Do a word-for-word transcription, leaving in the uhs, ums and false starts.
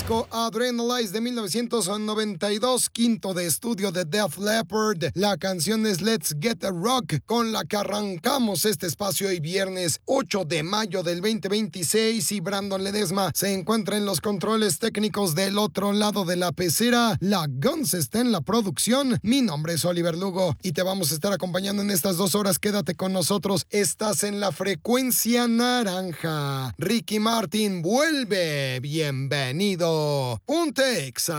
disco Adrenalize de mil novecientos noventa y dos, quinto de estudio de Def Leppard. La canción es Let's Get a Rock, con la que arrancamos este espacio hoy viernes ocho de mayo del veinte veintiséis, y Brandon Ledesma se encuentra en los controles técnicos del otro lado de la pecera. La Guns está en la producción. Mi nombre es Oliver Lugo y te vamos a estar acompañando en estas dos horas. Quédate con nosotros. Estás en la frecuencia naranja. Ricky Martin vuelve. Bienvenido. Ponte Exa.